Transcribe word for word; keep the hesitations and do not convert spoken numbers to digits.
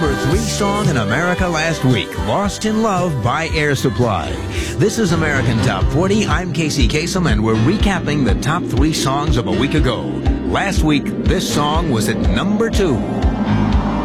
number three song in America last week, Lost in Love by Air Supply. This is American Top forty. I'm Casey Kasem, and we're recapping the top three songs of a week ago. Last week, this song was at number two.